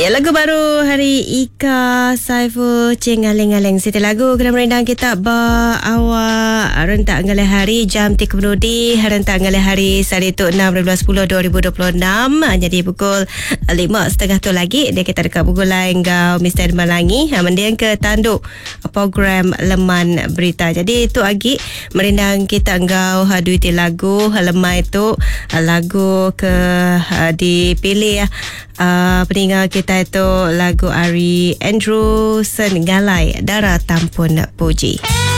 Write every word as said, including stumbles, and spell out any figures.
Ya, lagu baru hari Ika Saiful Cing Ngaleng-ngaleng. Siti lagu kena merendang kita ba awak rentak ngalai hari jam tiga menudi rentak ngalai hari Sabtu enam bulan sepuluh dua ribu dua puluh enam. Jadi pukul lima setengah tu lagi dia kita dekat pukul lain gau Mister Malangi mendiang ke tanduk program Leman Berita. Jadi itu lagi merendang kita ngau duiti lagu lemai itu lagu ke dipilih uh, peninggal kita itu lagu Ari Andrew Sengalai Darah Tampun Puji.